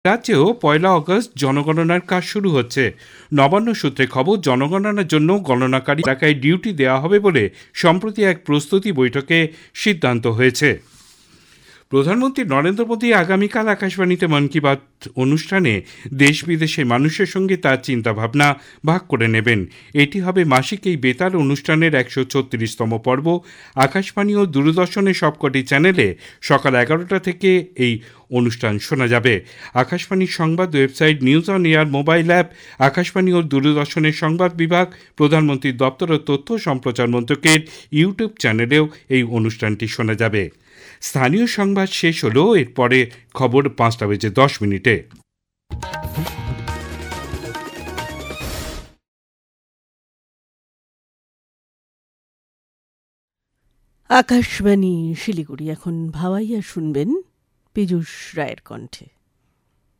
রাজ্যেও ১ আগস্ট জনগণনার কাজ শুরু হচ্ছে। নবান্ন সূত্রে খবর, জনগণনার জন্য গণনাকারী এলাকায় ডিউটি দেওয়া হবে বলে সম্প্রতি এক প্রস্তুতি বৈঠকে সিদ্ধান্ত হয়েছে। প্রধানমন্ত্রী নরেন্দ্র মোদী আগামীকাল আকাশবাণীতে মন কি বাত অনুষ্ঠানে দেশ বিদেশের মানুষের সঙ্গে তার চিন্তাভাবনা ভাগ করে নেবেন। এটি হবে মাসিক এই বেতার অনুষ্ঠানের ১৩৬তম পর্ব। আকাশবাণী ও দূরদর্শনের সবকটি চ্যানেলে সকাল ১১টা থেকে এই অনুষ্ঠান শোনা যাবে। আকাশবাণীর সংবাদ website, news on air mobile app, Akashvani ও দূরদর্শনের সংবাদ বিভাগ, প্রধানমন্ত্রীর দপ্তর ও তথ্য সম্প্রচার মন্ত্রকের ইউটিউব চ্যানেলেও এই অনুষ্ঠানটি শোনা যাবে। স্থানীয় সংবাদ শেষ হলো, এরপরে খবর ৫টা বেজে ১০ মিনিটে। আকাশবাণী শিলিগুড়ি। এখন ভাওয়াইয়া শুনবেন পীযূষ রায়ের কণ্ঠে।